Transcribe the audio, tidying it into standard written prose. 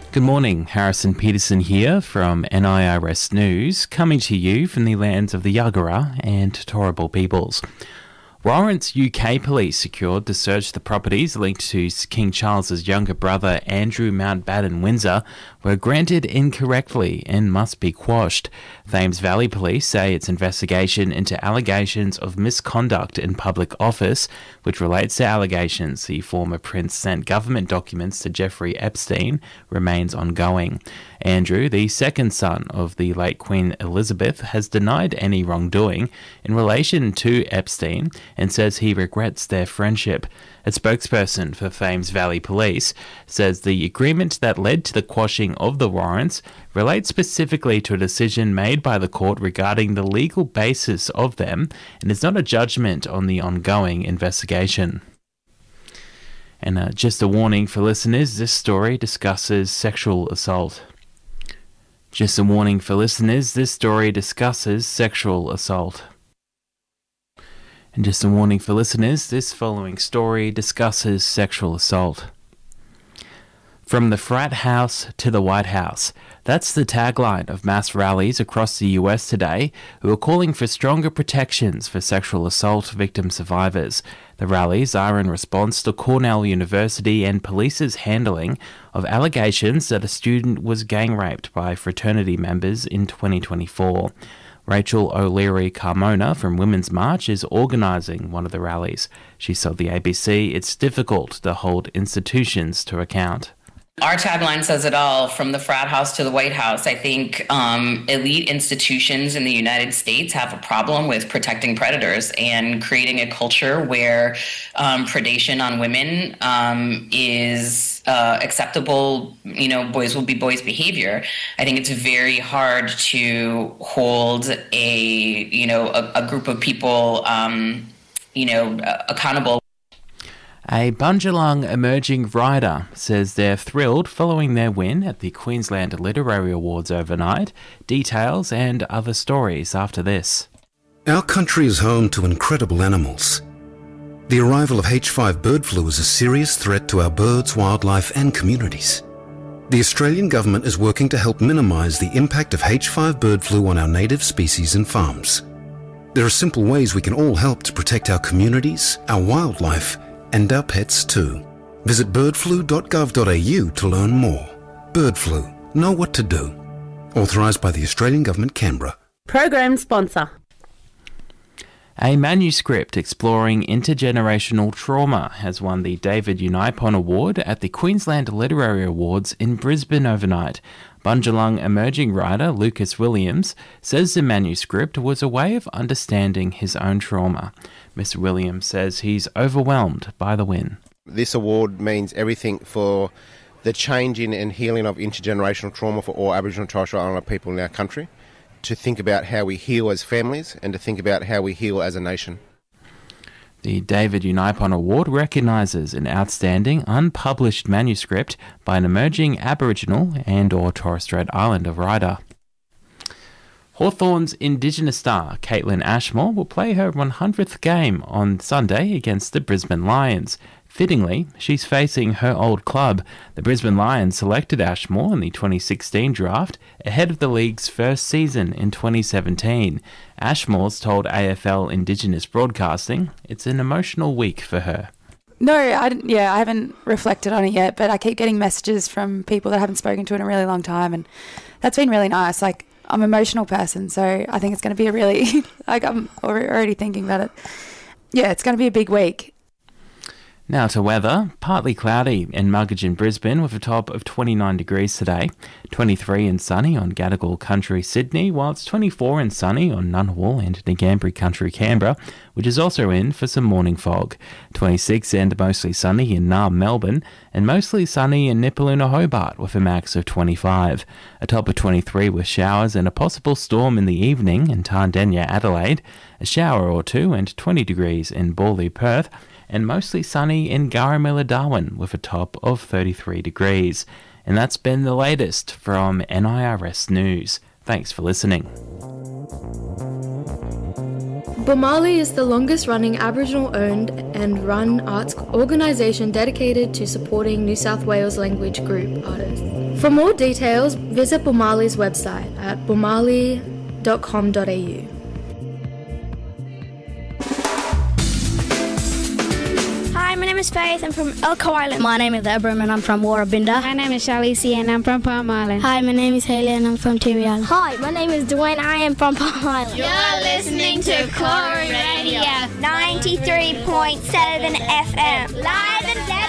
Good morning, Harrison Peterson here from NIRS News, coming to you from the lands of the Yagara and Turrbal peoples. Warrants UK police secured to search the properties linked to King Charles's younger brother Andrew Mountbatten Windsor were granted incorrectly and must be quashed. Thames Valley Police say its investigation into allegations of misconduct in public office, which relates to allegations the former prince sent government documents to Jeffrey Epstein, remains ongoing. Andrew, the second son of the late Queen Elizabeth, has denied any wrongdoing in relation to Epstein and says he regrets their friendship. A spokesperson for Thames Valley Police says the agreement that led to the quashing of the warrants relates specifically to a decision made by the court regarding the legal basis of them and is not a judgment on the ongoing investigation. And just a warning for listeners, this story discusses sexual assault. Just a warning for listeners, this story discusses sexual assault. And just a warning for listeners, this following story discusses sexual assault. From the frat house to the White House. That's the tagline of mass rallies across the US today who are calling for stronger protections for sexual assault victim survivors. The rallies are in response to Cornell University and police's handling of allegations that a student was gang raped by fraternity members in 2024. Rachel O'Leary Carmona from Women's March is organising one of the rallies. She told the ABC it's difficult to hold institutions to account. Our tagline says it all, from the frat house to the White House. I think elite institutions in the United States have a problem with protecting predators and creating a culture where predation on women is acceptable. You know, boys will be boys behavior. I think it's very hard to hold a group of people, accountable. A Bundjalung emerging writer says they're thrilled following their win at the Queensland Literary Awards overnight. Details and other stories after this. Our country is home to incredible animals. The arrival of H5 bird flu is a serious threat to our birds, wildlife and communities. The Australian government is working to help minimise the impact of H5 bird flu on our native species and farms. There are simple ways we can all help to protect our communities, our wildlife and our pets too. Visit birdflu.gov.au to learn more. Bird flu. Know what to do. Authorised by the Australian Government, Canberra. Program sponsor. A manuscript exploring intergenerational trauma has won the David Unaipon Award at the Queensland Literary Awards in Brisbane overnight. Bundjalung emerging writer Lucas Williams says the manuscript was a way of understanding his own trauma. Mr. Williams says he's overwhelmed by the win. This award means everything for the changing and healing of intergenerational trauma for all Aboriginal and Torres Strait Islander people in our country, to think about how we heal as families and to think about how we heal as a nation. The David Unaipon Award recognises an outstanding unpublished manuscript by an emerging Aboriginal and or Torres Strait Islander writer. Hawthorn's Indigenous star Caitlin Ashmore will play her 100th game on Sunday against the Brisbane Lions. Fittingly, she's facing her old club. The Brisbane Lions selected Ashmore in the 2016 draft ahead of the league's first season in 2017. Ashmore's told AFL Indigenous Broadcasting it's an emotional week for her. No, I haven't reflected on it yet, but I keep getting messages from people that I haven't spoken to in a really long time, and that's been really nice. Like, I'm an emotional person, so I think it's going to be a really, I'm already thinking about it. Yeah, it's going to be a big week. Now to weather. Partly cloudy in Muggeridge, Brisbane, with a top of 29 degrees today. 23 and sunny on Gadigal Country, Sydney, while it's 24 and sunny on Ngunnawal and Ngambri Country, Canberra, which is also in for some morning fog. 26 and mostly sunny in Naarm, Melbourne, and mostly sunny in Nipaluna, Hobart, with a max of 25. A top of 23 with showers and a possible storm in the evening in Tardenya, Adelaide. A shower or two and 20 degrees in Bawley, Perth, and mostly sunny in Garramilla, Darwin, with a top of 33 degrees. And that's been the latest from NIRS News. Thanks for listening. Bomali is the longest-running Aboriginal-owned and run arts organisation dedicated to supporting New South Wales language group artists. For more details, visit Bomali's website at bomali.com.au. Hi, my name is Faith. I'm from Elko Island. My name is Abram and I'm from Warrabinda. My name is Shalisi and I'm from Palm Island. Hi, my name is Haley and I'm from Tiwi Island. Hi, my name is Dwayne. I am from Palm Island. You're listening to Corey Radio 93.7 FM. Live and